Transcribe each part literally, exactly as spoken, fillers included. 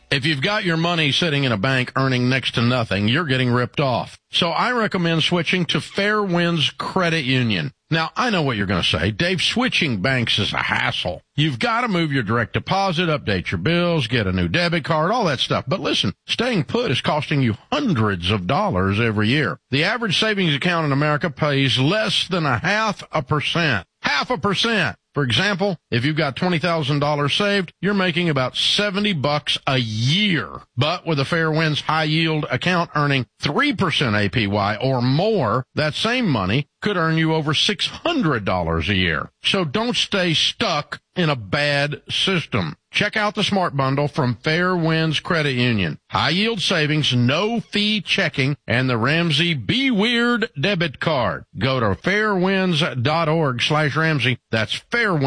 If you've got your money sitting in a bank earning next to nothing, you're getting ripped off. So I recommend switching to Fairwinds Credit Union. Now, I know what you're going to say. Dave, switching banks is a hassle. You've got to move your direct deposit, update your bills, get a new debit card, all that stuff. But listen, staying put is costing you hundreds of dollars every year. The average savings account in America pays less than a half a percent. Half a percent. For example, if you've got twenty thousand dollars saved, you're making about seventy bucks a year. But with a Fairwinds high yield account earning three percent A P Y or more, that same money could earn you over six hundred dollars a year. So don't stay stuck in a bad system. Check out the Smart Bundle from Fairwinds Credit Union. High yield savings, no fee checking, and the Ramsey Be Weird debit card. Go to fairwinds.org slash Ramsey. That's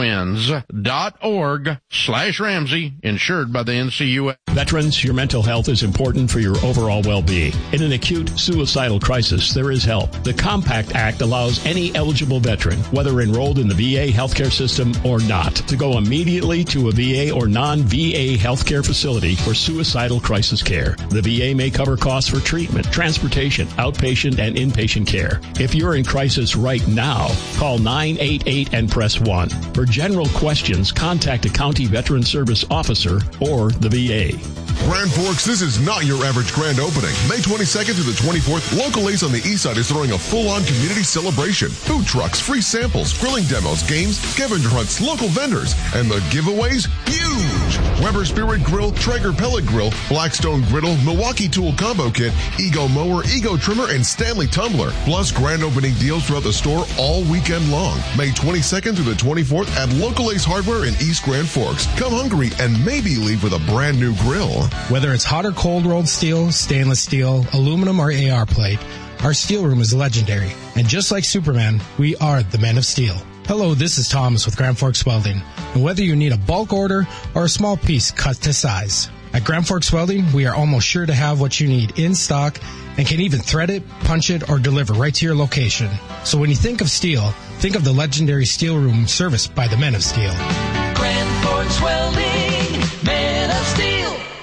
fairwinds.org slash Ramsey, insured by the N C U A. Veterans, your mental health is important for your overall well-being. In an acute suicidal crisis, there is help. The Compact Act allows any eligible veteran, whether enrolled in the V A healthcare system or not, to go immediately to a V A or non-V A healthcare facility for suicidal crisis care. The V A may cover costs for treatment, transportation, outpatient, and inpatient care. If you're in crisis right now, call nine eight eight and press one. For general questions, contact a county veteran service officer or the V A. Grand Forks, this is not your average grand opening. May twenty-second to the twenty-fourth, Local Ace on the East Side is throwing a full-on community celebration. Food trucks, free samples, grilling demos, games, scavenger hunts, local vendors, and the giveaways, huge! Weber Spirit Grill, Traeger Pellet Grill, Blackstone Griddle, Milwaukee Tool Combo Kit, Ego Mower, Ego Trimmer, and Stanley Tumbler. Plus grand opening deals throughout the store all weekend long. May twenty-second through the twenty-fourth at Local Ace Hardware in East Grand Forks. Come hungry and maybe leave with a brand new grill. Whether it's hot or cold rolled steel, stainless steel, aluminum, or A R plate, our steel room is legendary. And just like Superman, we are the Men of Steel. Hello, this is Thomas with Grand Forks Welding. And whether you need a bulk order or a small piece cut to size, at Grand Forks Welding, we are almost sure to have what you need in stock and can even thread it, punch it, or deliver right to your location. So when you think of steel, think of the legendary steel room serviced by the Men of Steel. Grand Forks Welding, Men of Steel.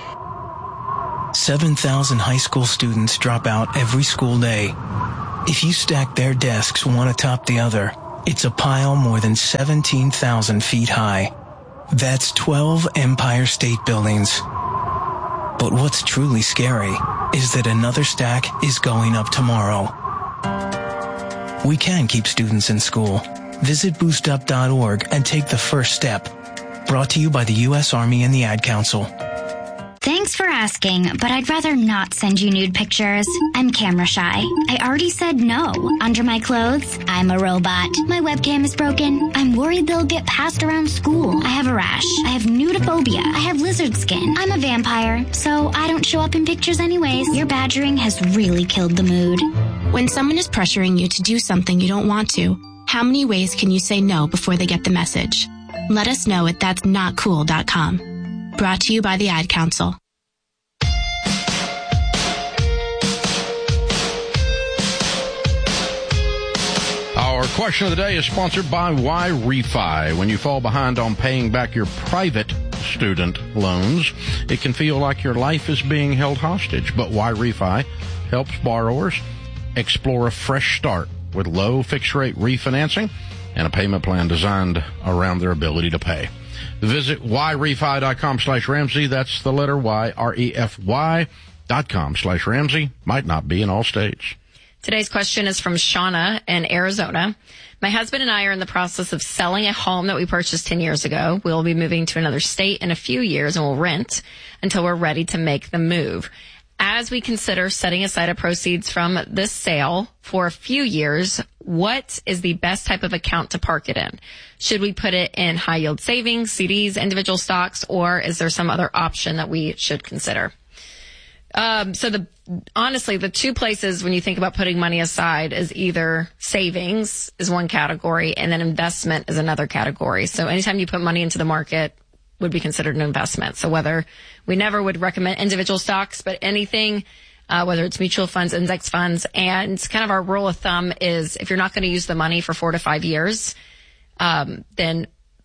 seven thousand high school students drop out every school day. If you stack their desks one atop the other, it's a pile more than seventeen thousand feet high. That's twelve Empire State Buildings. But what's truly scary is that another stack is going up tomorrow. We can keep students in school. Visit boost up dot org and take the first step. Brought to you by the U S Army and the Ad Council. Thanks for asking, but I'd rather not send you nude pictures. I'm camera shy. I already said no. Under my clothes, I'm a robot. My webcam is broken. I'm worried they'll get passed around school. I have a rash. I have nudophobia. I have lizard skin. I'm a vampire, so I don't show up in pictures anyways. Your badgering has really killed the mood. When someone is pressuring you to do something you don't want to, how many ways can you say no before they get the message? Let us know at that's not cool dot com. Brought to you by the Ad Council. Our question of the day is sponsored by Y-Refi. When you fall behind on paying back your private student loans, it can feel like your life is being held hostage. But Y-Refi helps borrowers explore a fresh start with low fixed-rate refinancing and a payment plan designed around their ability to pay. Visit yrefy.com slash Ramsey. That's the letter Y, R E F Y dot com slash Ramsey. Might not be in all states. Today's question is from Shauna in Arizona. My husband and I are in the process of selling a home that we purchased ten years ago. We'll be moving to another state in a few years and we'll rent until we're ready to make the move. As we consider setting aside a proceeds from this sale for a few years, what is the best type of account to park it in? Should we put it in high yield savings, C Ds, individual stocks, or is there some other option that we should consider? Um, so the, honestly, the two places when you think about putting money aside is either savings is one category and then investment is another category. So anytime you put money into the market would be considered an investment. So whether we never would recommend individual stocks, but anything, uh, whether it's mutual funds, index funds, and kind of our rule of thumb is if you're not going to use the money for four to five years, um, then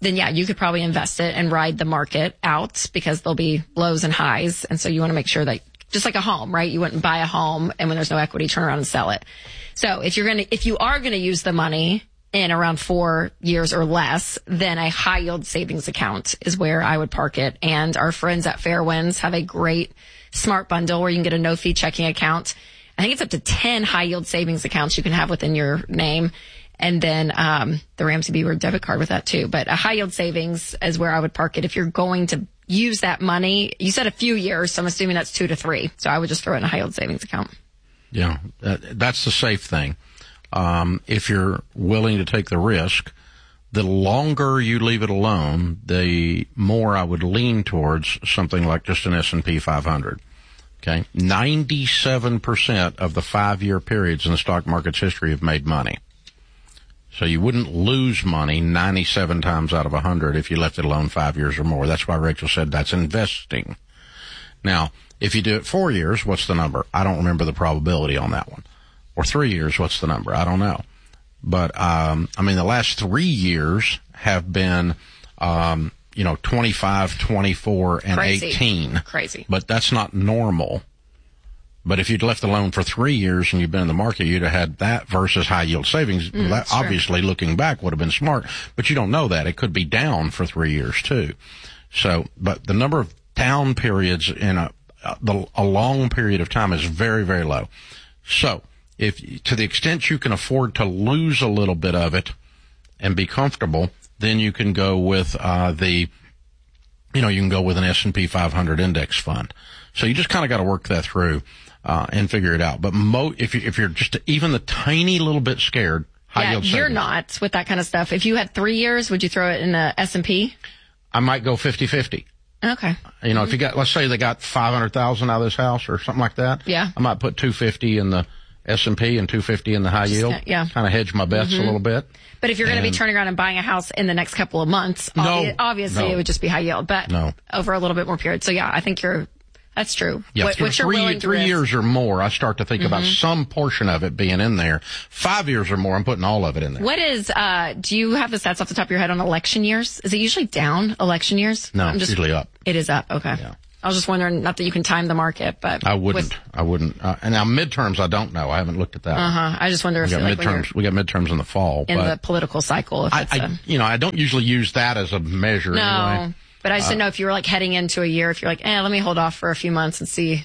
then yeah, you could probably invest it and ride the market out because there'll be lows and highs. And so you want to make sure that, just like a home, right? You wouldn't buy a home and when there's no equity, turn around and sell it. So if you're going to, if you are going to use the money in around four years or less, then a high yield savings account is where I would park it. And our friends at Fairwinds have a great smart bundle where you can get a no fee checking account. I think it's up to ten high yield savings accounts you can have within your name. And then, um, the Ramsey B. Ward debit card with that too. But a high yield savings is where I would park it. If you're going to use that money, you said a few years, so I'm assuming that's two to three. So I would just throw it in a high yield savings account. Yeah, uh, that's the safe thing. Um, if you're willing to take the risk, the longer you leave it alone, the more I would lean towards something like just an S and P five hundred. Okay. ninety-seven percent of the five-year periods in the stock market's history have made money. So you wouldn't lose money ninety-seven times out of one hundred if you left it alone five years or more. That's why Rachel said that's investing. Now, if you do it four years, what's the number? I don't remember the probability on that one. Or three years, what's the number? I don't know. But, um, I mean, the last three years have been, um, you know, twenty-five, twenty-four, and Crazy. eighteen. Crazy. But that's not normal. But if you'd left alone for three years and you've been in the market, you'd have had that versus high yield savings. Mm, that obviously, true. Looking back, would have been smart. But you don't know that. It could be down for three years, too. So, but the number of down periods in a, a, a long period of time is very, very low. So, if to the extent you can afford to lose a little bit of it and be comfortable, then you can go with uh the you know you can go with an S and P five hundred index fund. So you just kind of got to work that through uh and figure it out. But mo if you if you're just even the tiny little bit scared, high yeah, yield you're savings. not with that kind of stuff. If you had three years, would you throw it in the S and P? I might go fifty-fifty. Okay. You know, mm-hmm. if you got, let's say they got five hundred thousand out of this house or something like that. Yeah. I might put two hundred fifty in the S and P and two hundred fifty in the high Just, yield. uh, yeah. Kind of hedge my bets mm-hmm. a little bit. But if you're going to be And- turning around and buying a house in the next couple of months, No, obvi- obviously no. it would just be high yield, but No. over a little bit more period. So yeah, I think you're, that's true. Yeah, what, th- what you're three, willing to three risk. years or more, I start to think Mm-hmm. about some portion of it being in there. Five years or more, I'm putting all of it in there. What is, uh, do you have the stats off the top of your head on election years? Is it usually down election years? No, I'm it's just, usually up. It is up. Okay. Yeah. I was just wondering, not that you can time the market, but I wouldn't. with- I wouldn't. Uh, and now midterms, I don't know. I haven't looked at that. Uh-huh. I just wonder We if got like when you're midterms. We got midterms in the fall. in but the political cycle, if I, it's I, a, you know, I don't usually use that as a measure. no, Anyway. but I just Uh, didn't know if you were like heading into a year, if you're like, eh, let me hold off for a few months and see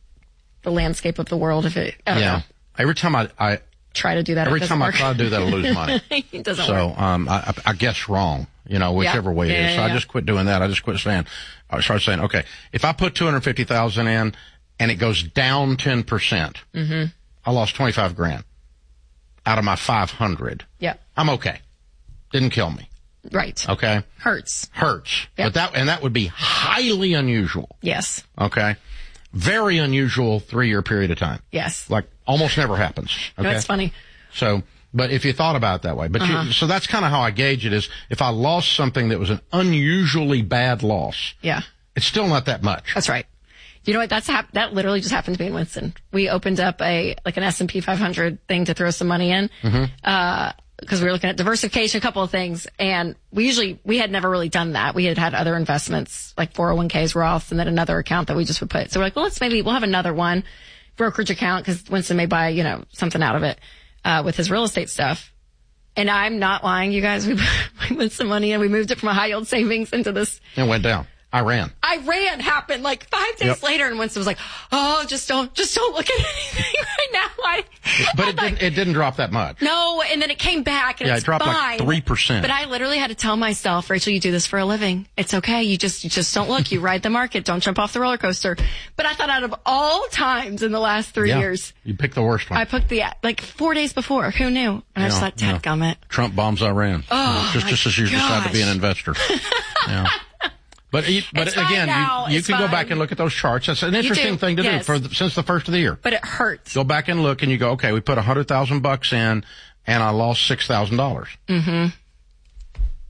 the landscape of the world. If it, I don't Yeah. know, Every time I, I try to do that. every it time doesn't I work. try to do that, I lose money. It doesn't So, work. um, I, I I guess wrong, you know, whichever Yeah. way it Yeah, is. So yeah, I yeah. just quit doing that. I just quit saying, I started saying, okay, if I put two hundred fifty thousand in and it goes down ten percent, Mm-hmm. I lost twenty-five grand out of my five hundred. Yeah. I'm okay. Didn't kill me. Right. Okay. Hurts. Hurts. Yep. But that, and that would be highly unusual. Yes. Okay. Very unusual three year period of time. Yes. Like almost never happens. Okay. No, it's funny. So, but if you thought about it that way, but Uh-huh. you, so that's kind of how I gauge it is if I lost something that was an unusually bad loss, Yeah. it's still not that much. That's right. You know what? That's hap- that literally just happened to me in Winston. We opened up a like an S and P five hundred thing to throw some money in, Mm-hmm. uh, because we were looking at diversification, a couple of things, and we usually we had never really done that. We had had other investments like four oh one k's, Roths, and then another account that we just would put. So we're like, well, let's maybe we'll have another one brokerage account because Winston may buy you know something out of it uh, with his real estate stuff. And I'm not lying, you guys. We, we put some money in. We moved it from a high yield savings into this. It went down. I ran. Iran happened like five days Yep. later, and Winston was like, "Oh, just don't, just don't look at anything right now." I, But I'm it like, didn't, it didn't drop that much. no, and then it came back, and Yeah, it's it dropped like fine. three percent. But I literally had to tell myself, Rachel, you do this for a living. It's okay. You just, you just don't look. You ride the market. Don't jump off the roller coaster. But I thought out of all times in the last three Yeah. years, You picked the worst one. I picked the like four days before. Who knew? And I just Yeah, thought, yeah. dadgummit. Trump bombs Iran. Oh, just, my just as you decide to be an gosh. investor. Yeah. But, you- but It's fine again, now. you, you It's can go fine. back and look at those charts. That's an interesting do. thing to Yes. do for the, since the first of the year. But it hurts. Go back and look and you go, okay, we put a hundred thousand bucks in and I lost six thousand dollars. Mm-hmm.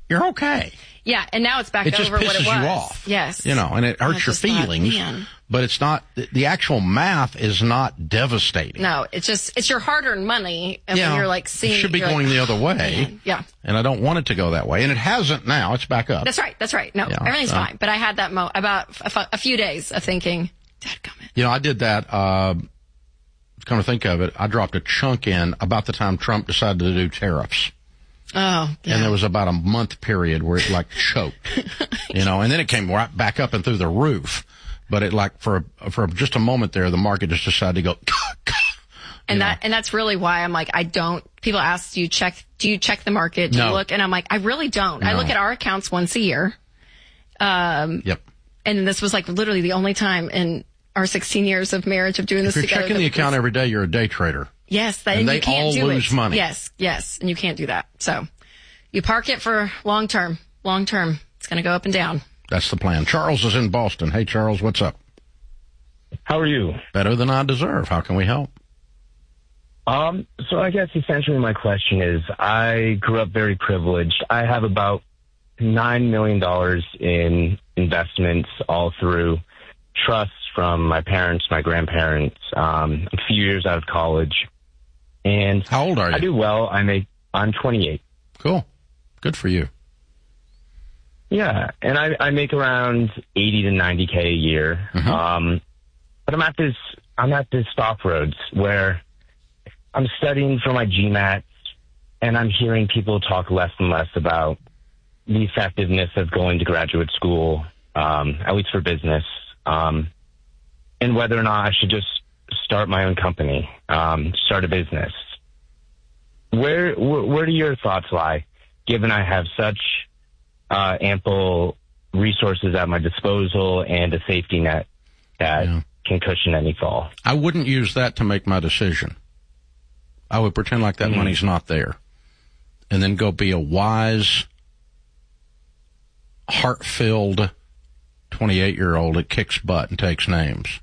you're okay. Yeah, and now it's back It just over what pisses it was. you off. Yes. You know, and it hurts That's your just not- feelings, man. but it's not, the, the actual math is not devastating. No, it's just, it's your hard-earned money, and Yeah, when you're like seeing... it should be you're going like, the other way. man. Yeah. And I don't want it to go that way. And it hasn't now. It's back up. That's right, that's right. No, Yeah, everything's so- fine. But I had that mo- about a, fu- a few days of thinking, dadgummit. You know, I did that, uh, come to think of it, I dropped a chunk in about the time Trump decided to do tariffs. Oh, yeah. And there was about a month period where it like choked, you know, and then it came right back up and through the roof. But it like for, for just a moment there, the market just decided to go, And that, and that's really why I'm like, I don't, people ask, do you check, do you check the market? Do No. you look? And I'm like, I really don't. I No. look at our accounts once a year. Um, Yep. and this was like literally the only time in our sixteen years of marriage of doing If this you're together. checking that the we account was- every day, you're a day trader. Yes, that, And and they you can't all do lose it. money. Yes, yes, and you can't do that. So you park it for long term. Long term, it's going to go up and down. That's the plan. Charles is in Boston. Hey, Charles, what's up? How are you? Better than I deserve. How can we help? Um, so I guess essentially my question is, I grew up very privileged. I have about nine million dollars in investments all through trusts from my parents, my grandparents, um, a few years out of college. And how old are you? I do well. I make, I'm twenty-eight. Cool. Good for you. Yeah. And I, I make around eighty to ninety K a year. Mm-hmm. Um, but I'm at this, I'm at this crossroads where I'm studying for my GMAT, and I'm hearing people talk less and less about the effectiveness of going to graduate school, um, at least for business, um, and whether or not I should just start my own company, um, start a business. Where, where, where do your thoughts lie, given I have such uh, ample resources at my disposal and a safety net that Yeah. can cushion any fall? I wouldn't use that to make my decision. I would pretend like that Mhm. money's not there. And then go be a wise, heart-filled twenty-eight-year-old that kicks butt and takes names.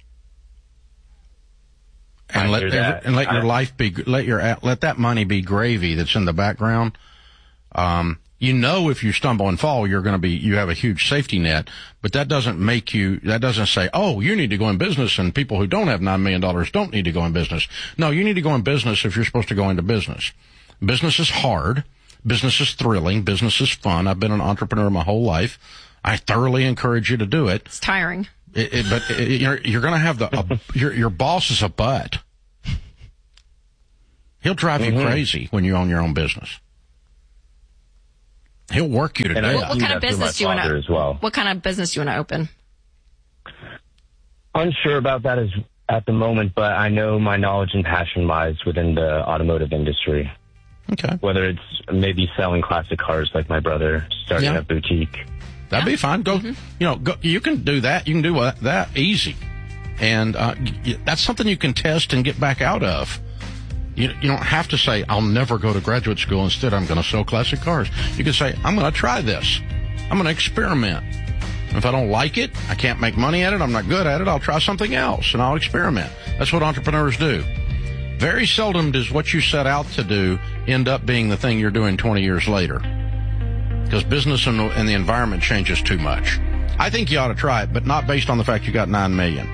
And I let hear every- that. and let your I- life be let your let that money be gravy that's in the background. Um, you know, if you stumble and fall, you're going to be you have a huge safety net, but that doesn't make you that doesn't say, oh, you need to go in business, and people who don't have nine million dollars don't need to go in business. No, you need to go in business if you're supposed to go into business. Business is hard. Business is thrilling. Business is fun. I've been an entrepreneur my whole life. I thoroughly encourage you to do it. It's tiring. It, it, but it, you're, you're going to have the a, your your boss is a butt. He'll drive Mm-hmm. you crazy when you own your own business. He'll work you to And I death. What, what do kind of that through business my do you want father to? as well. What kind of business do you want to open? Unsure about that as, at the moment, but I know my knowledge and passion lies within the automotive industry. Okay, Whether it's maybe selling classic cars like my brother, starting Yeah. a boutique. that'd be fine. Go, Mm-hmm. you know, go, you can do that. You can do that, that easy, and uh, y- that's something you can test and get back out of. You, you don't have to say, I'll never go to graduate school. Instead, I'm going to sell classic cars. You can say, I'm going to try this. I'm going to experiment. If I don't like it, I can't make money at it, I'm not good at it, I'll try something else and I'll experiment. That's what entrepreneurs do. Very seldom does what you set out to do end up being the thing you're doing twenty years later. Because business and, and the environment changes too much. I think you ought to try it, but not based on the fact you got nine million.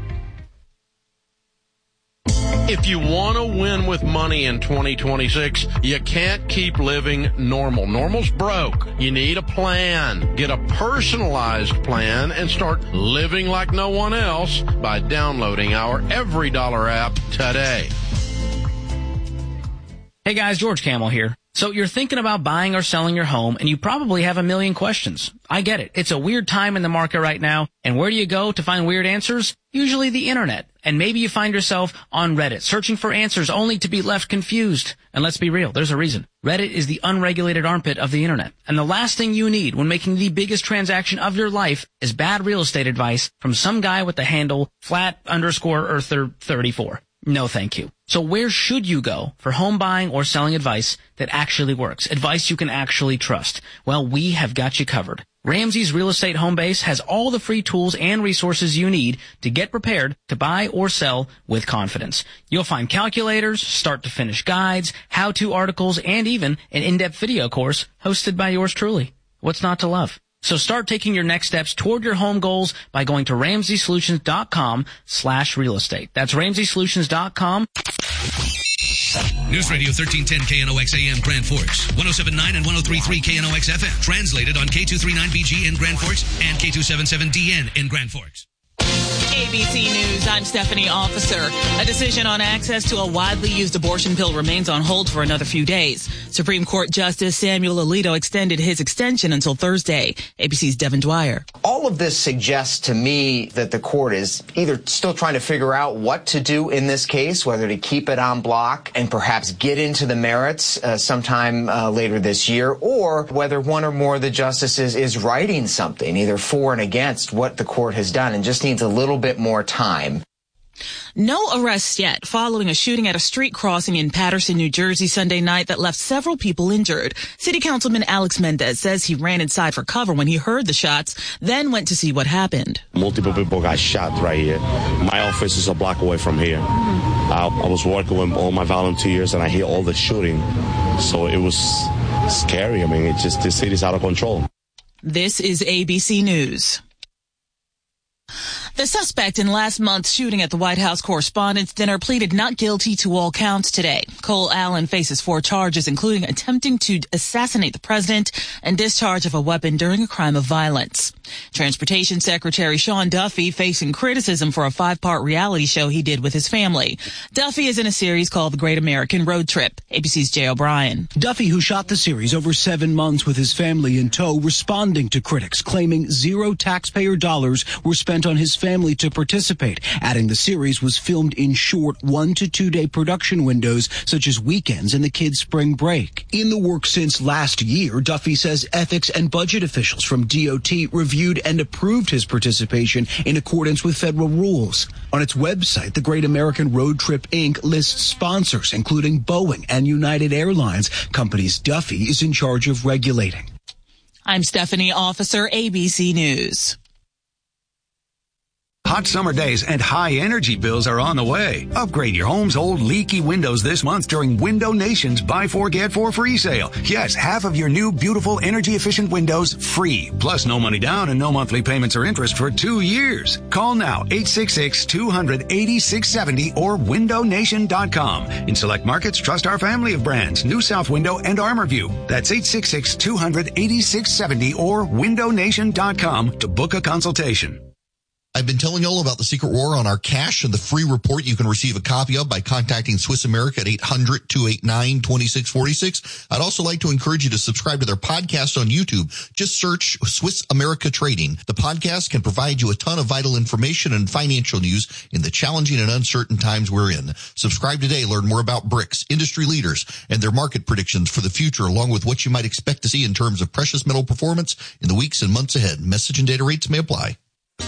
If you want to win with money in twenty twenty-six, you can't keep living normal. Normal's broke. You need a plan. Get a personalized plan and start living like no one else by downloading our Every Dollar app today. Hey guys, George Camel here. So you're thinking about buying or selling your home, and you probably have a million questions. I get it. It's a weird time in the market right now, and where do you go to find weird answers? Usually the internet. And maybe you find yourself on Reddit, searching for answers only to be left confused. And let's be real, there's a reason. Reddit is the unregulated armpit of the internet. And the last thing you need when making the biggest transaction of your life is bad real estate advice from some guy with the handle flat underscore earther thirty-four. No, thank you. So where should you go for home buying or selling advice that actually works? Advice you can actually trust? Well, we have got you covered. Ramsey's Real Estate Home Base has all the free tools and resources you need to get prepared to buy or sell with confidence. You'll find calculators, start-to-finish guides, how-to articles, and even an in-depth video course hosted by yours truly. What's not to love? So start taking your next steps toward your home goals by going to Ramsey Solutions dot com slash real estate. That's Ramsey Solutions dot com. News Radio thirteen ten K N O X A M Grand Forks, one oh seven point nine and one oh three point three K N O X F M. Translated on K two thirty-nine B G in Grand Forks and K two seventy-seven D N in Grand Forks. A B C News, I'm Stephanie Officer. A decision on access to a widely used abortion pill remains on hold for another few days. Supreme Court Justice Samuel Alito extended his extension until Thursday. A B C's Devin Dwyer. All of this suggests to me that the court is either still trying to figure out what to do in this case, whether to keep it on block and perhaps get into the merits uh, sometime uh, later this year, or whether one or more of the justices is writing something, either for and against what the court has done, and just needs a little bit more time. No arrests yet following a shooting at a street crossing in Paterson, New Jersey Sunday night that left several people injured. City Councilman Alex Mendez says he ran inside for cover when he heard the shots, then went to see what happened. Multiple people got shot right here. My office is a block away from here. I, I was working with all my volunteers and I hear all the shooting. So it was scary. I mean, it just, the city's out of control. This is A B C News. The suspect in last month's shooting at the White House Correspondents' Dinner pleaded not guilty to all counts today. Cole Allen faces four charges, including attempting to assassinate the president and discharge of a weapon during a crime of violence. Transportation Secretary Sean Duffy facing criticism for a five-part reality show he did with his family. Duffy is in a series called The Great American Road Trip. A B C's Jay O'Brien. Duffy, who shot the series over seven months with his family in tow, responding to critics, claiming zero taxpayer dollars were spent on his family to participate, adding the series was filmed in short one to two day production windows, such as weekends and the kids' spring break. In the work since last year, Duffy says ethics and budget officials from D O T reviewed and approved his participation in accordance with federal rules. On its website, the Great American Road Trip Incorporated lists sponsors, including Boeing and United Airlines, companies Duffy is in charge of regulating. I'm Stephanie Officer, A B C News. Hot summer days and high energy bills are on the way. Upgrade your home's old leaky windows this month during Window Nation's Buy Four Get Four free sale. Yes, half of your new beautiful energy efficient windows free. Plus no money down and no monthly payments or interest for two years. Call now eight six six, two hundred, eighty-six seventy or window nation dot com. In select markets, trust our family of brands, New South Window and ArmorView. That's eight six six, two hundred, eighty-six seventy or window nation dot com to book a consultation. I've been telling you all about the secret war on our cash and the free report you can receive a copy of by contacting Swiss America at eight hundred, two eight nine, two six four six. I'd also like to encourage you to subscribe to their podcast on YouTube. Just search Swiss America Trading. The podcast can provide you a ton of vital information and financial news in the challenging and uncertain times we're in. Subscribe today. Learn more about BRICS, industry leaders, and their market predictions for the future, along with what you might expect to see in terms of precious metal performance in the weeks and months ahead. Message and data rates may apply.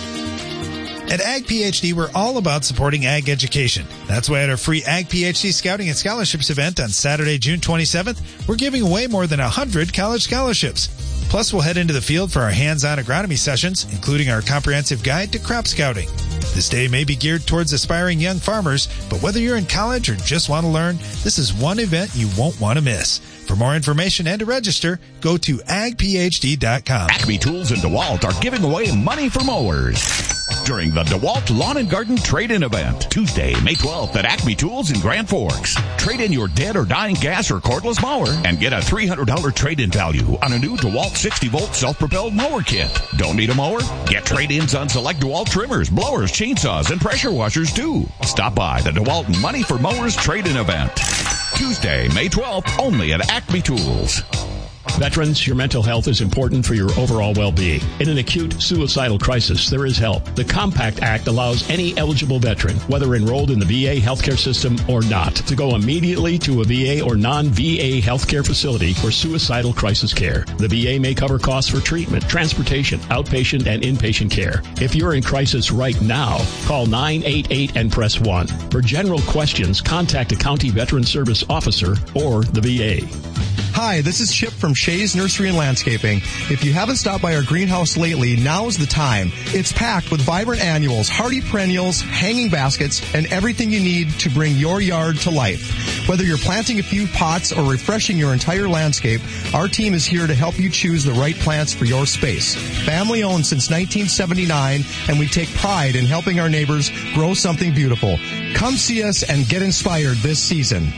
At Ag PhD, we're all about supporting ag education. That's why at our free Ag PhD Scouting and Scholarships event on Saturday, June twenty-seventh, we're giving away more than one hundred college scholarships. Plus, we'll head into the field for our hands-on agronomy sessions, including our comprehensive guide to crop scouting. This day may be geared towards aspiring young farmers, but whether you're in college or just want to learn, this is one event you won't want to miss. For more information and to register, go to ag p h d dot com. Acme Tools in DeWalt are giving away money for mowers during the DeWalt Lawn and Garden Trade-In Event, Tuesday, May twelfth at Acme Tools in Grand Forks. Trade in your dead or dying gas or cordless mower and get a three hundred dollars trade-in value on a new DeWalt sixty volt self-propelled mower kit. Don't need a mower? Get trade-ins on select DeWalt trimmers, blowers, chainsaws, and pressure washers too. Stop by the DeWalt Money for Mowers Trade-In Event, Tuesday, May twelfth, only at Acme Tools. Veterans, your mental health is important for your overall well-being. In an acute suicidal crisis, there is help. The Compact Act allows any eligible veteran, whether enrolled in the V A healthcare system or not, to go immediately to a V A or non-V A healthcare facility for suicidal crisis care. The V A may cover costs for treatment, transportation, outpatient, and inpatient care. If you're in crisis right now, call nine eight eight and press one. For general questions, contact a county veteran service officer or the V A. Hi, this is Chip from Shays Nursery and Landscaping. If you haven't stopped by our greenhouse lately, now's the time. It's packed with vibrant annuals, hardy perennials, hanging baskets, and everything you need to bring your yard to life. Whether you're planting a few pots or refreshing your entire landscape, our team is here to help you choose the right plants for your space. Family owned since nineteen seventy-nine, and we take pride in helping our neighbors grow something beautiful. Come see us and get inspired this season.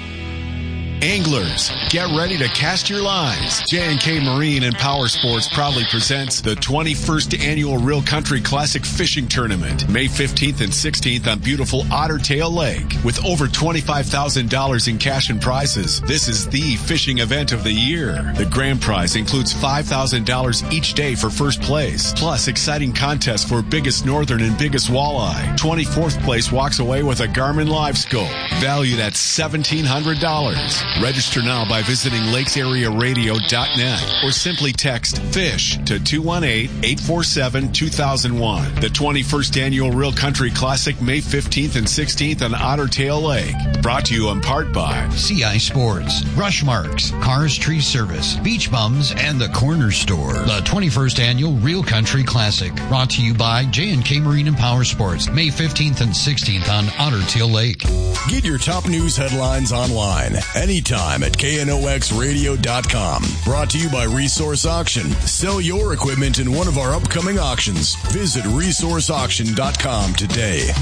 Anglers, get ready to cast your lines. J and K Marine and Power Sports proudly presents the twenty-first Annual Real Country Classic Fishing Tournament, May fifteenth and sixteenth on beautiful Otter Tail Lake. With over twenty-five thousand dollars in cash and prizes, this is the fishing event of the year. The grand prize includes five thousand dollars each day for first place, plus exciting contests for biggest northern and biggest walleye. twenty-fourth place walks away with a Garmin Live Scope, valued at seventeen hundred dollars. Register now by visiting lakes area radio dot net or simply text FISH to two one eight, eight four seven, two thousand one. The twenty-first Annual Real Country Classic, May fifteenth and sixteenth on Otter Tail Lake. Brought to you in part by C I Sports, Rush Marks, Cars Tree Service, Beach Bums, and the Corner Store. The twenty-first Annual Real Country Classic, brought to you by J and K Marine and Power Sports, May fifteenth and sixteenth on Otter Tail Lake. Get your top news headlines online anytime at K N O X radio dot com. Brought to you by Resource Auction. Sell your equipment in one of our upcoming auctions. Visit resource auction dot com today.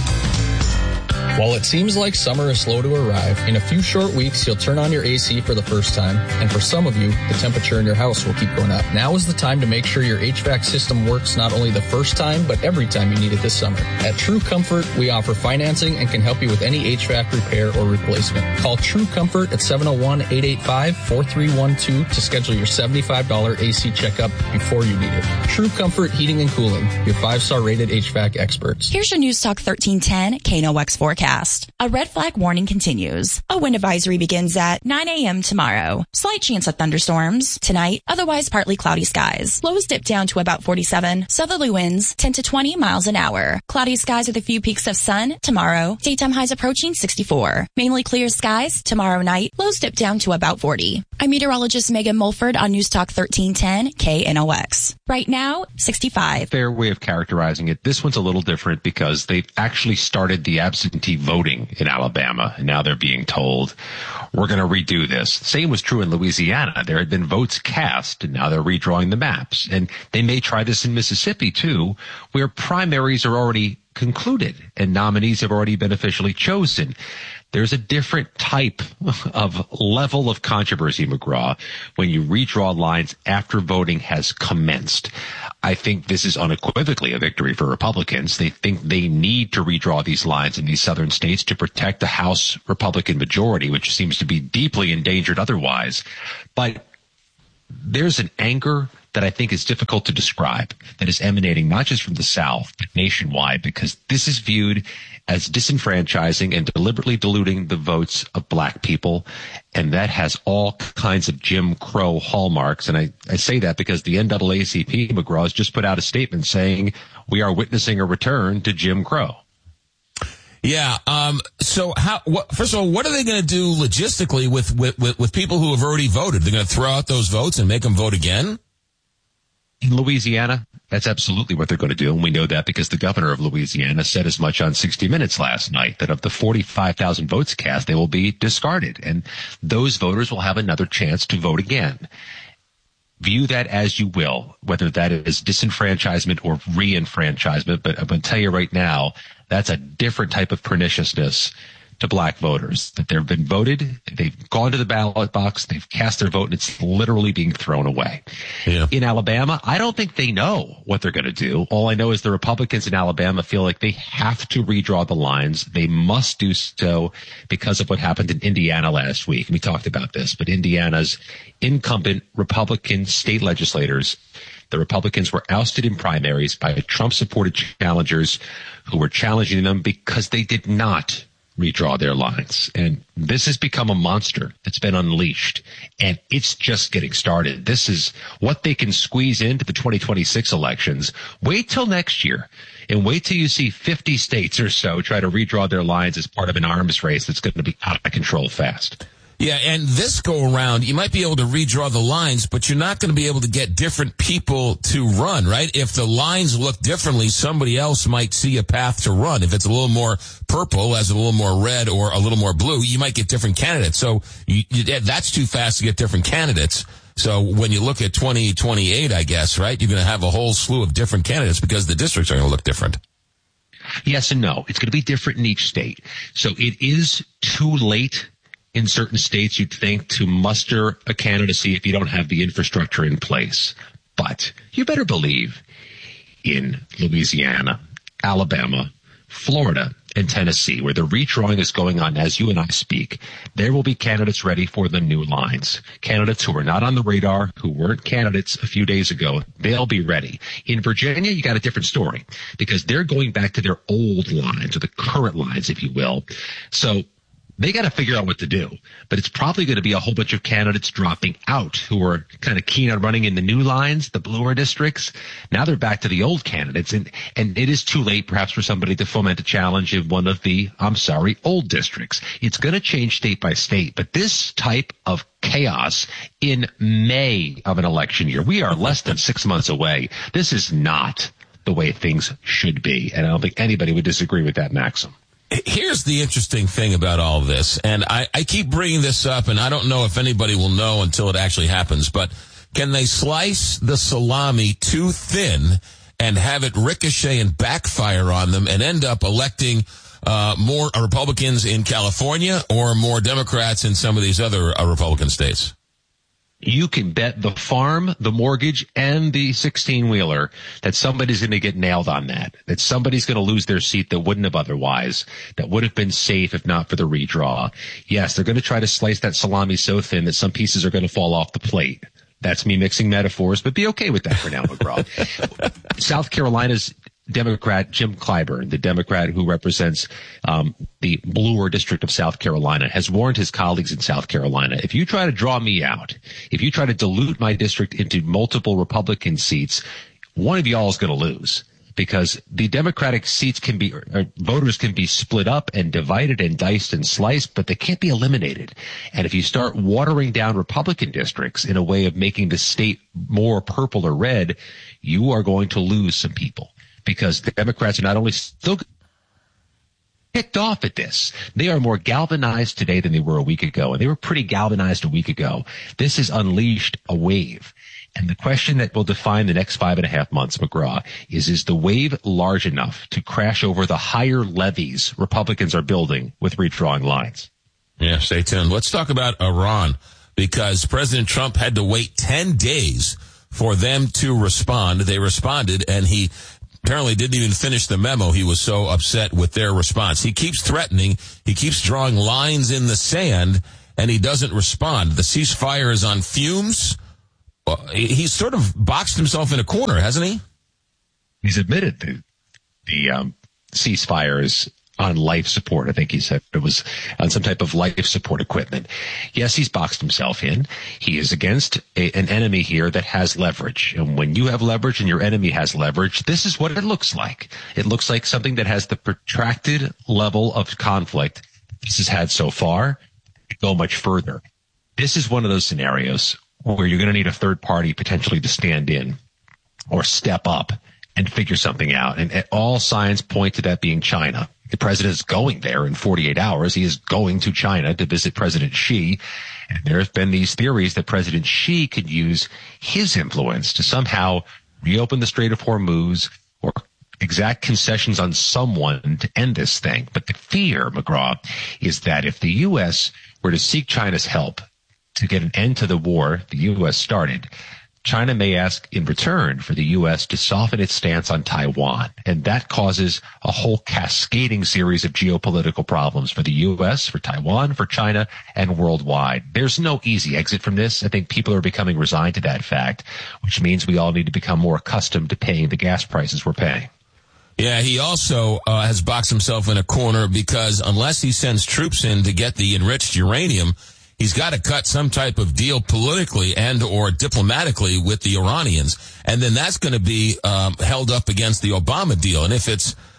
While it seems like summer is slow to arrive, in a few short weeks you'll turn on your A C for the first time, and for some of you, the temperature in your house will keep going up. Now is the time to make sure your H V A C system works not only the first time, but every time you need it this summer. At True Comfort, we offer financing and can help you with any H V A C repair or replacement. Call True Comfort at seven oh one, eight eight five, four three one two to schedule your seventy-five dollars A C checkup before you need it. True Comfort Heating and Cooling, your five-star rated H V A C experts. Here's your News Talk thirteen ten K N O X forecast. A red flag warning continues. A wind advisory begins at nine a.m. tomorrow. Slight chance of thunderstorms tonight, otherwise partly cloudy skies. Lows dip down to about forty-seven. Southerly winds ten to twenty miles an hour. Cloudy skies with a few peaks of sun tomorrow. Daytime highs approaching sixty-four. Mainly clear skies tomorrow night. Lows dip down to about forty. I'm meteorologist Megan Mulford on News Talk thirteen ten K N O X. Right now, sixty-five. Fair way of characterizing it. This one's a little different because they've actually started the absentee voting in Alabama, and now they're being told, we're going to redo this. Same was true in Louisiana. There had been votes cast, and now they're redrawing the maps. And they may try this in Mississippi, too, where primaries are already concluded and nominees have already been officially chosen. There's a different type of level of controversy, McGraw, when you redraw lines after voting has commenced. I think this is unequivocally a victory for Republicans. They think they need to redraw these lines in these southern states to protect the House Republican majority, which seems to be deeply endangered otherwise. But there's an anger that I think is difficult to describe that is emanating not just from the South, but nationwide, because this is viewed as disenfranchising and deliberately diluting the votes of black people. And that has all kinds of Jim Crow hallmarks. And I, I say that because the N double A C P, McGraw, has just put out a statement saying we are witnessing a return to Jim Crow. Yeah. Um, so how, what, first of all, what are they going to do logistically with, with, with, with people who have already voted? They're going to throw out those votes and make them vote again? In Louisiana, that's absolutely what they're going to do. And we know that because the governor of Louisiana said as much on sixty minutes last night, that of the forty-five thousand votes cast, they will be discarded. And those voters will have another chance to vote again. View that as you will, whether that is disenfranchisement or re-enfranchisement. But I'm going to tell you right now, that's a different type of perniciousness to black voters, that they've been voted, they've gone to the ballot box, they've cast their vote, and it's literally being thrown away. Yeah. In Alabama, I don't think they know what they're going to do. All I know is the Republicans in Alabama feel like they have to redraw the lines. They must do so because of what happened in Indiana last week. We talked about this, but Indiana's incumbent Republican state legislators, the Republicans were ousted in primaries by Trump-supported challengers who were challenging them because they did not redraw their lines. And this has become a monster that's been unleashed, and it's just getting started. This is what they can squeeze into the twenty twenty-six elections. Wait till next year, and wait till you see fifty states or so try to redraw their lines as part of an arms race that's going to be out of control fast. Yeah, and this go around, you might be able to redraw the lines, but you're not going to be able to get different people to run, right? If the lines look differently, somebody else might see a path to run. If it's a little more purple, as a little more red, or a little more blue, you might get different candidates. So you, you, that's too fast to get different candidates. So when you look at twenty twenty-eight, I guess, right, you're going to have a whole slew of different candidates because the districts are going to look different. Yes and no. It's going to be different in each state. So it is too late in certain states, you'd think, to muster a candidacy if you don't have the infrastructure in place. But you better believe in Louisiana, Alabama, Florida, and Tennessee, where the redrawing is going on as you and I speak, there will be candidates ready for the new lines. Candidates who are not on the radar, who weren't candidates a few days ago, they'll be ready. In Virginia, you got a different story because they're going back to their old lines, or the current lines, if you will. So they got to figure out what to do, but it's probably going to be a whole bunch of candidates dropping out who are kind of keen on running in the new lines, the bluer districts. Now they're back to the old candidates, and, and it is too late perhaps for somebody to foment a challenge in one of the, I'm sorry, old districts. It's going to change state by state, but this type of chaos in May of an election year, we are less than six months away. This is not the way things should be, and I don't think anybody would disagree with that maxim. Here's the interesting thing about all of this, and I, I keep bringing this up, and I don't know if anybody will know until it actually happens, but can they slice the salami too thin and have it ricochet and backfire on them and end up electing uh, more Republicans in California or more Democrats in some of these other uh, Republican states? You can bet the farm, the mortgage, and the sixteen-wheeler that somebody's going to get nailed on that, that somebody's going to lose their seat that wouldn't have otherwise, that would have been safe if not for the redraw. Yes, they're going to try to slice that salami so thin that some pieces are going to fall off the plate. That's me mixing metaphors, but be okay with that for now, McGraw. South Carolina's Democrat Jim Clyburn, the Democrat who represents um, the bluer district of South Carolina, has warned his colleagues in South Carolina, if you try to draw me out, if you try to dilute my district into multiple Republican seats, one of y'all is going to lose. Because the Democratic seats can be, or voters can be split up and divided and diced and sliced, but they can't be eliminated. And if you start watering down Republican districts in a way of making the state more purple or red, you are going to lose some people. Because the Democrats are not only still kicked off at this, they are more galvanized today than they were a week ago. And they were pretty galvanized a week ago. This has unleashed a wave. And the question that will define the next five and a half months, McGraw, is, is the wave large enough to crash over the higher levees Republicans are building with redrawing lines? Yeah, stay tuned. Let's talk about Iran, because President Trump had to wait ten days for them to respond. They responded, and he apparently didn't even finish the memo. He was so upset with their response. He keeps threatening. He keeps drawing lines in the sand, and he doesn't respond. The ceasefire is on fumes. He's sort of boxed himself in a corner, hasn't he? He's admitted the, the um, ceasefire is on life support. I think he said it was on some type of life support equipment. Yes, he's boxed himself in. He is against a, an enemy here that has leverage. And when you have leverage and your enemy has leverage, this is what it looks like. It looks like something that has the protracted level of conflict this has had so far to go much further. This is one of those scenarios where you're going to need a third party potentially to stand in or step up and figure something out. And all signs point to that being China. The president is going there in forty-eight hours. He is going to China to visit President Xi. And there have been these theories that President Xi could use his influence to somehow reopen the Strait of Hormuz or exact concessions on someone to end this thing. But the fear, McGraw, is that if the U S were to seek China's help to get an end to the war the U S started, China may ask in return for the U S to soften its stance on Taiwan. And that causes a whole cascading series of geopolitical problems for the U S, for Taiwan, for China, and worldwide. There's no easy exit from this. I think people are becoming resigned to that fact, which means we all need to become more accustomed to paying the gas prices we're paying. Yeah, he also uh, has boxed himself in a corner because unless he sends troops in to get the enriched uranium, he's got to cut some type of deal politically and or diplomatically with the Iranians. And then that's going to be um, held up against the Obama deal. And if it's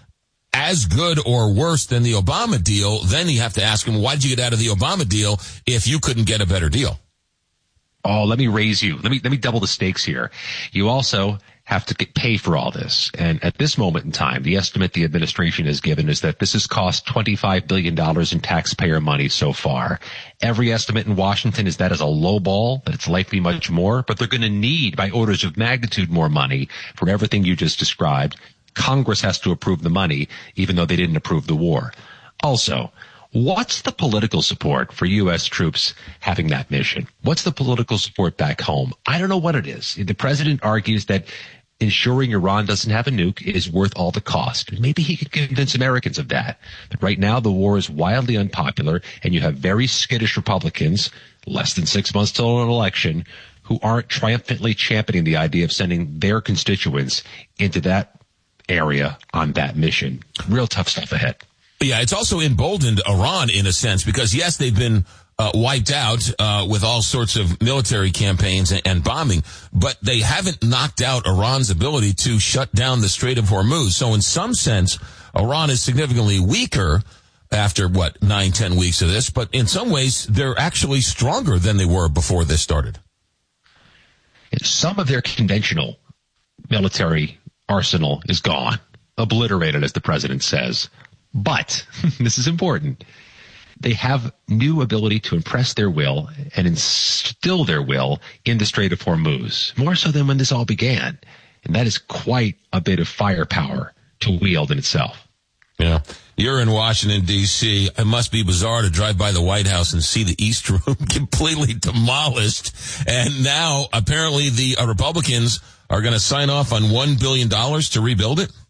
as good or worse than the Obama deal, then you have to ask him, why did you get out of the Obama deal if you couldn't get a better deal? Oh, let me raise you. Let me, let me double the stakes here. You also have to get, pay for all this. And at this moment in time, the estimate the administration has given is that this has cost twenty-five billion dollars in taxpayer money so far. Every estimate in Washington is that is a low ball, that it's likely much more, but they're going to need by orders of magnitude more money for everything you just described. Congress has to approve the money, even though they didn't approve the war. Also, what's the political support for U S troops having that mission? What's the political support back home? I don't know what it is. The president argues that ensuring Iran doesn't have a nuke is worth all the cost. Maybe he could convince Americans of that. But right now, the war is wildly unpopular, and you have very skittish Republicans, less than six months till an election, who aren't triumphantly championing the idea of sending their constituents into that area on that mission. Real tough stuff ahead. Yeah, it's also emboldened Iran in a sense because, yes, they've been uh, wiped out uh, with all sorts of military campaigns and, and bombing, but they haven't knocked out Iran's ability to shut down the Strait of Hormuz. So in some sense, Iran is significantly weaker after, what, nine, ten weeks of this, but in some ways, they're actually stronger than they were before this started. Some of their conventional military arsenal is gone, obliterated, as the president says. But, this is important, they have new ability to impress their will and instill their will in the Strait of Hormuz, more so than when this all began. And that is quite a bit of firepower to wield in itself. Yeah. You're in Washington, D C It must be bizarre to drive by the White House and see the East Room completely demolished. And now, apparently, the uh, Republicans are going to sign off on one billion dollars to rebuild it?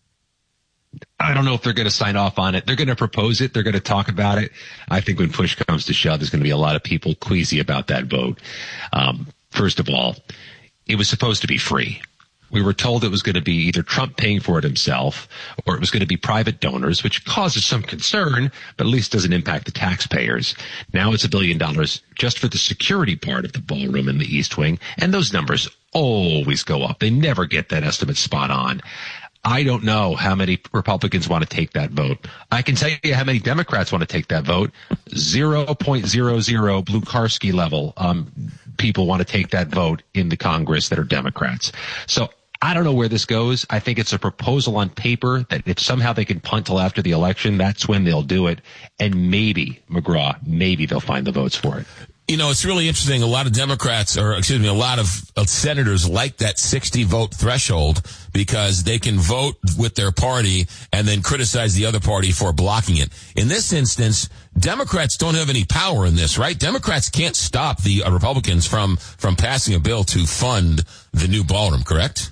I don't know if they're going to sign off on it. They're going to propose it. They're going to talk about it. I think when push comes to shove, there's going to be a lot of people queasy about that vote. Um, first of all, it was supposed to be free. We were told it was going to be either Trump paying for it himself or it was going to be private donors, which causes some concern, but at least doesn't impact the taxpayers. Now it's a billion dollars just for the security part of the ballroom in the East Wing, and those numbers always go up. They never get that estimate spot on. I don't know how many Republicans want to take that vote. I can tell you how many Democrats want to take that vote. zero point zero zero Blukarski level um, people want to take that vote in the Congress that are Democrats. So I don't know where this goes. I think it's a proposal on paper that if somehow they can punt till after the election, that's when they'll do it. And maybe, McGraw, maybe they'll find the votes for it. You know, it's really interesting. A lot of Democrats, or excuse me, a lot of, of senators like that sixty vote threshold because they can vote with their party and then criticize the other party for blocking it. In this instance, Democrats don't have any power in this, right? Democrats can't stop the uh, Republicans from, from passing a bill to fund the new ballroom, correct?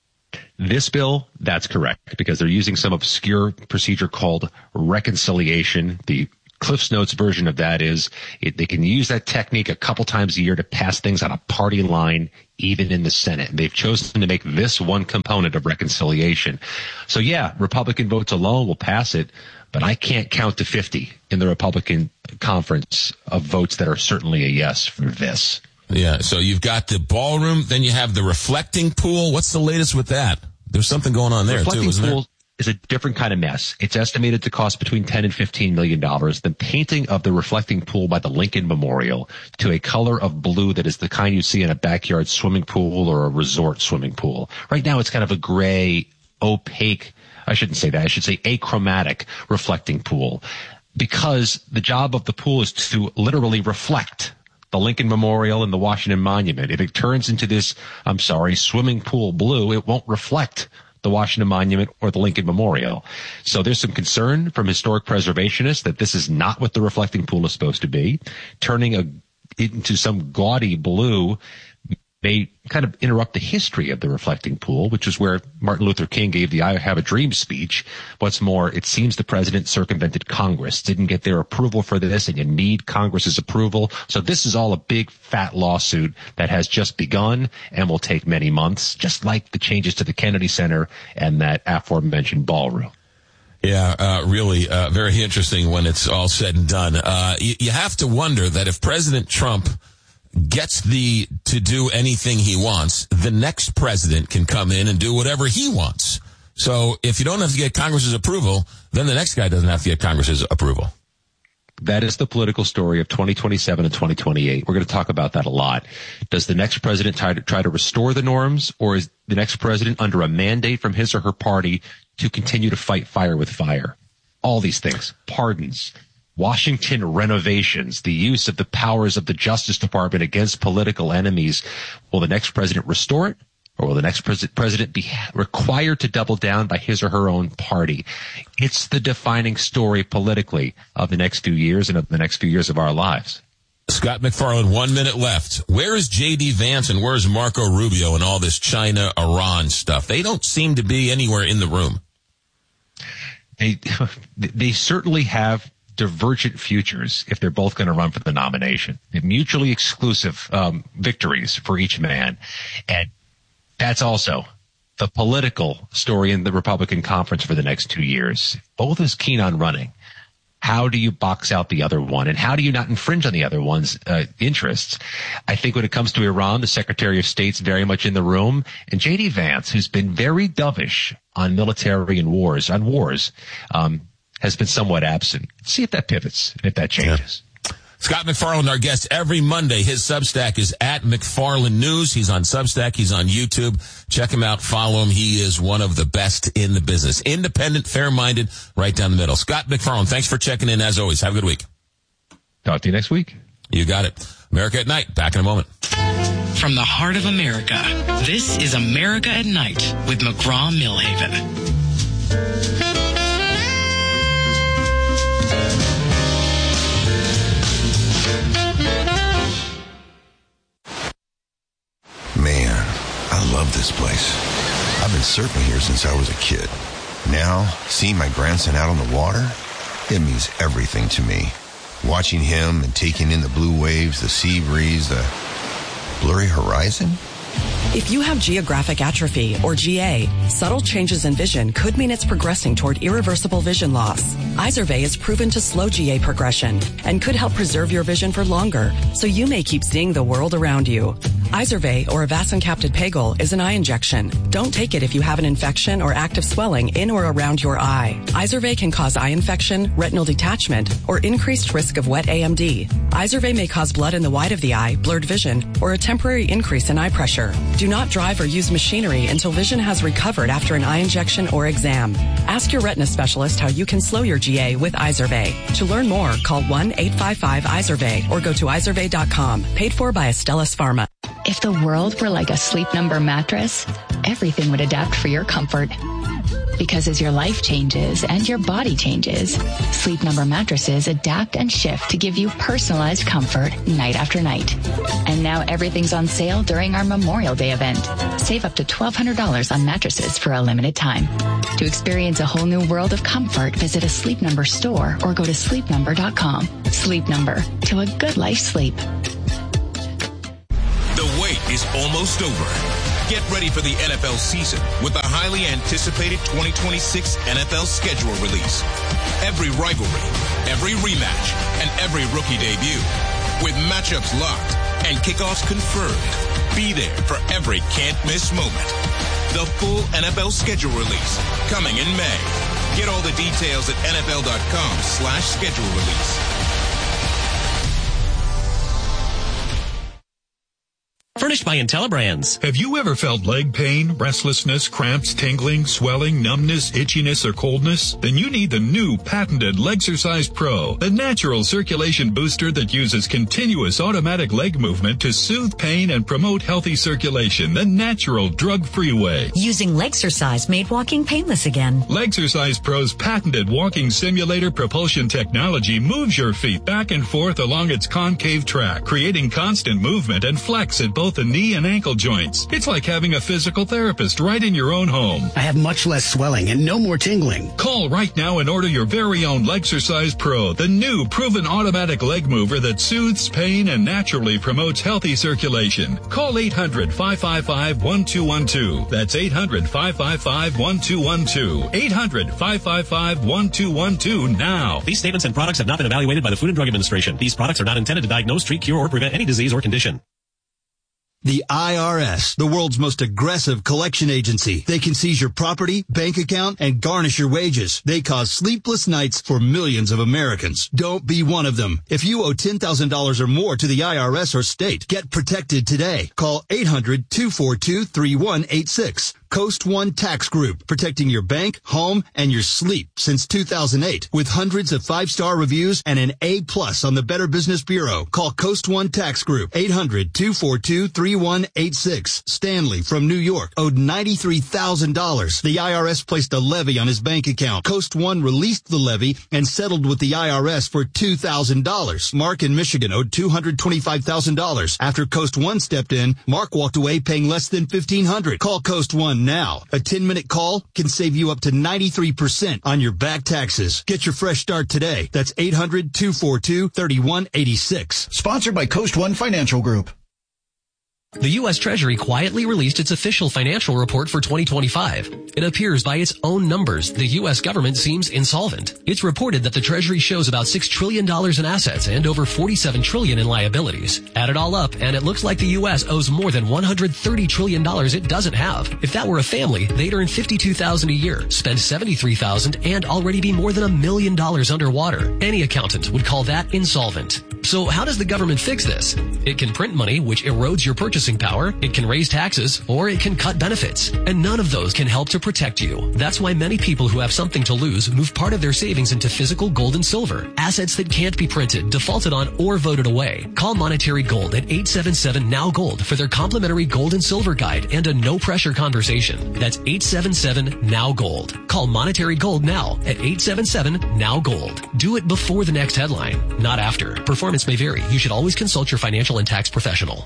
This bill, that's correct, because they're using some obscure procedure called reconciliation. The Cliff's Notes version of that is it, they can use that technique a couple times a year to pass things on a party line, even in the Senate. And they've chosen to make this one component of reconciliation. So yeah, Republican votes alone will pass it, but I can't count to fifty in the Republican conference of votes that are certainly a yes for this. Yeah, so you've got the ballroom, then you have the reflecting pool. What's the latest with that? There's something going on there, reflecting too, isn't pool there? Is a different kind of mess. It's estimated to cost between ten and fifteen million dollars. The painting of the reflecting pool by the Lincoln Memorial to a color of blue that is the kind you see in a backyard swimming pool or a resort swimming pool. Right now it's kind of a gray, opaque, I shouldn't say that, I should say achromatic reflecting pool, because the job of the pool is to literally reflect the Lincoln Memorial and the Washington Monument. If it turns into this, I'm sorry, swimming pool blue, it won't reflect the Washington Monument or the Lincoln Memorial. So there's some concern from historic preservationists that this is not what the reflecting pool is supposed to be. Turning a, into some gaudy blue may kind of interrupt the history of the reflecting pool, which is where Martin Luther King gave the I Have a Dream speech. What's more, it seems the president circumvented Congress, didn't get their approval for this, and you need Congress's approval. So this is all a big, fat lawsuit that has just begun and will take many months, just like the changes to the Kennedy Center and that aforementioned ballroom. Yeah, uh, really, uh, very interesting when it's all said and done. Uh, you, you have to wonder that if President Trump gets the to do anything he wants, the next president can come in and do whatever he wants. So if you don't have to get Congress's approval, then the next guy doesn't have to get Congress's approval. That is the political story of twenty twenty-seven and twenty twenty-eight. We're going to talk about that a lot. Does the next president try to, try to restore the norms, or is the next president under a mandate from his or her party to continue to fight fire with fire? All these things. Pardons, Washington renovations, the use of the powers of the Justice Department against political enemies. Will the next president restore it? Or will the next pres- president be required to double down by his or her own party? It's the defining story politically of the next few years and of the next few years of our lives. Scott McFarland, one minute left. Where is J D. Vance and where's Marco Rubio and all this China-Iran stuff? They don't seem to be anywhere in the room. They, they certainly have divergent futures if they're both going to run for the nomination. Mutually exclusive um, victories for each man. And that's also the political story in the Republican conference for the next two years. Both is keen on running. How do you box out the other one? And how do you not infringe on the other one's uh, interests? I think when it comes to Iran, the Secretary of State's very much in the room. And J D. Vance, who's been very dovish on military and wars, on wars, um, has been somewhat absent. See if that pivots, if that changes. Yeah. Scott McFarland, our guest every Monday. His Substack is at McFarland News. He's on Substack. He's on YouTube. Check him out. Follow him. He is one of the best in the business. Independent, fair-minded, right down the middle. Scott McFarland, thanks for checking in as always. Have a good week. Talk to you next week. You got it. America at Night. Back in a moment. From the heart of America, this is America at Night with McGraw-Millhaven. Man, I love this place. I've been surfing here since I was a kid. Now, seeing my grandson out on the water, it means everything to me. Watching him and taking in the blue waves, the sea breeze, the blurry horizon. If you have geographic atrophy, or G A, subtle changes in vision could mean it's progressing toward irreversible vision loss. Izervay is proven to slow G A progression and could help preserve your vision for longer, so you may keep seeing the world around you. Izervay, or avacincaptad pegol, is an eye injection. Don't take it if you have an infection or active swelling in or around your eye. Izervay can cause eye infection, retinal detachment, or increased risk of wet A M D. Izervay may cause blood in the white of the eye, blurred vision, or a temporary increase in eye pressure. Do not drive or use machinery until vision has recovered after an eye injection or exam. Ask your retina specialist how you can slow your G A with Izervay. To learn more, call one eight five five Izervay or go to izervay dot com. Paid for by Astellas Pharma. If the world were like a Sleep Number mattress, everything would adapt for your comfort. Because as your life changes and your body changes, Sleep Number mattresses adapt and shift to give you personalized comfort night after night. And now everything's on sale during our Memorial Day event. Save up to twelve hundred dollars on mattresses for a limited time. To experience a whole new world of comfort, visit a Sleep Number store or go to sleep number dot com. Sleep Number, to a good life sleep. The wait is almost over. Get ready for the N F L season with the highly anticipated twenty twenty-six N F L schedule release. Every rivalry, every rematch, and every rookie debut. With matchups locked and kickoffs confirmed. Be there for every can't-miss moment. The full N F L schedule release coming in May. Get all the details at N F L dot com slash schedule release. Furnished by IntelliBrands. Have you ever felt leg pain, restlessness, cramps, tingling, swelling, numbness, itchiness, or coldness? Then you need the new patented Legsercise Pro, the natural circulation booster that uses continuous automatic leg movement to soothe pain and promote healthy circulation the natural drug-free way. Using Legsercise made walking painless again. Legsercise Pro's patented walking simulator propulsion technology moves your feet back and forth along its concave track, creating constant movement and flex at both the knee and ankle joints. It's like having a physical therapist right in your own home. I have much less swelling and no more tingling. Call right now and order your very own Legsercise Pro, the new proven automatic leg mover that soothes pain and naturally promotes healthy circulation. Call eight hundred, five five five, one two one two. That's eight hundred, five five five, one two one two. eight hundred, five five five, one two one two now. These statements and products have not been evaluated by the Food and Drug Administration. These products are not intended to diagnose, treat, cure, or prevent any disease or condition. The I R S, the world's most aggressive collection agency. They can seize your property, bank account, and garnish your wages. They cause sleepless nights for millions of Americans. Don't be one of them. If you owe ten thousand dollars or more to the I R S or state, get protected today. Call eight hundred, two four two, three one eight six. Coast One Tax Group, protecting your bank, home, and your sleep since two thousand eight. With hundreds of five-star reviews and an A plus on the Better Business Bureau. Call Coast One Tax Group, eight hundred, two four two, three one eight six. Stanley from New York owed ninety-three thousand dollars. The I R S placed a levy on his bank account. Coast One released the levy and settled with the I R S for two thousand dollars. Mark in Michigan owed two hundred twenty-five thousand dollars. After Coast One stepped in, Mark walked away paying less than fifteen hundred dollars. Call Coast One now. A ten-minute call can save you up to ninety-three percent on your back taxes. Get your fresh start today. That's eight hundred, two four two, three one eight six. Sponsored by Coast One Financial Group. The U S Treasury quietly released its official financial report for twenty twenty-five. It appears by its own numbers, the U S government seems insolvent. It's reported that the Treasury shows about six trillion dollars in assets and over forty-seven trillion dollars in liabilities. Add it all up, and it looks like the U S owes more than one hundred thirty trillion dollars it doesn't have. If that were a family, they'd earn fifty-two thousand dollars a year, spend seventy-three thousand dollars, and already be more than a million dollars underwater. Any accountant would call that insolvent. So how does the government fix this? It can print money, which erodes your purchasing power, it can raise taxes, or it can cut benefits. And none of those can help to protect you. That's why many people who have something to lose move part of their savings into physical gold and silver, assets that can't be printed, defaulted on, or voted away. Call Monetary Gold at eight seven seven, N O W Gold for their complimentary gold and silver guide and a no-pressure conversation. That's eight seven seven, N O W Gold. Call Monetary Gold now at eight seven seven, N O W Gold. Do it before the next headline, not after. Performance may vary. You should always consult your financial and tax professional.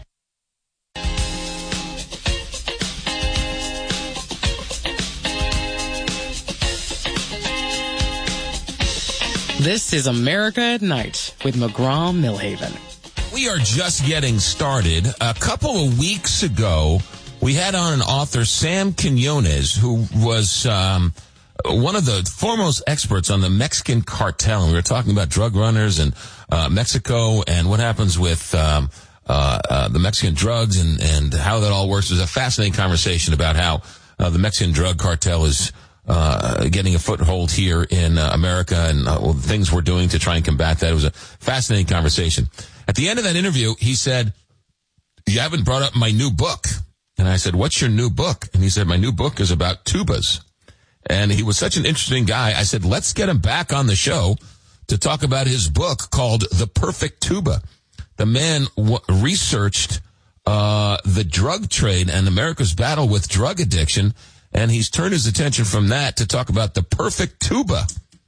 This is America at Night with McGraw-Milhaven. We are just getting started. A couple of weeks ago, we had on an author, Sam Quinones, who was um, one of the foremost experts on the Mexican cartel. And we were talking about drug runners and uh, Mexico and what happens with um, uh, uh, the Mexican drugs and, and how that all works. It was a fascinating conversation about how uh, the Mexican drug cartel is Uh, getting a foothold here in uh, America and uh, well, the things we're doing to try and combat that. It was a fascinating conversation. At the end of that interview, he said, "You haven't brought up my new book." And I said, "What's your new book?" And he said, "My new book is about tubas." And he was such an interesting guy. I said, let's get him back on the show to talk about his book called The Perfect Tuba. The man w- researched uh, the drug trade and America's battle with drug addiction, and he's turned his attention from that to talk about the perfect tuba.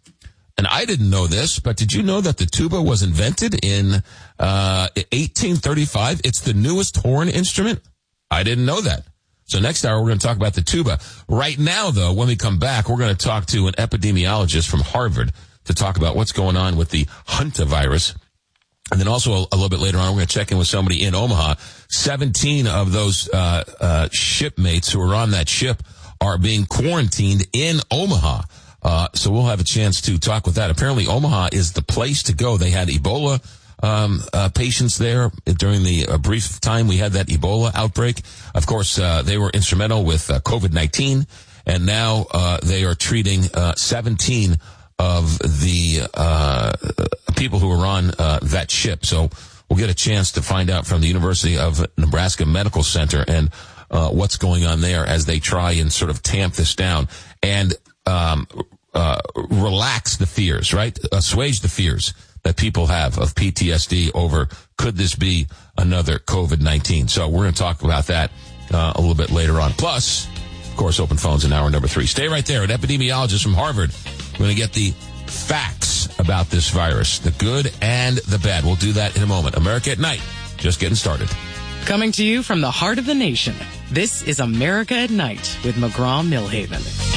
And I didn't know this, but did you know that the tuba was invented in uh eighteen thirty-five? It's the newest horn instrument. I didn't know that. So next hour, we're going to talk about the tuba. Right now, though, when we come back, we're going to talk to an epidemiologist from Harvard to talk about what's going on with the hantavirus. And then also a, a little bit later on, we're going to check in with somebody in Omaha. seventeen of those uh uh shipmates who are on that ship are being quarantined in Omaha. Uh, so we'll have a chance to talk with that. Apparently Omaha is the place to go. They had Ebola, um, uh, patients there during the uh, brief time we had that Ebola outbreak. Of course, uh, they were instrumental with uh, COVID nineteen, and now, uh, they are treating, uh, seventeen of the, uh, people who are on, uh, that ship. So we'll get a chance to find out from the University of Nebraska Medical Center and Uh, what's going on there as they try and sort of tamp this down and um, uh, relax the fears, right? Assuage the fears that people have of P T S D over could this be another COVID nineteen. So we're going to talk about that uh, a little bit later on. Plus, of course, open phones in hour number three. Stay right there. An epidemiologist from Harvard. We're going to get the facts about this virus, the good and the bad. We'll do that in a moment. America at Night, just getting started. Coming to you from the heart of the nation, this is America at Night with McGraw-Milhaven.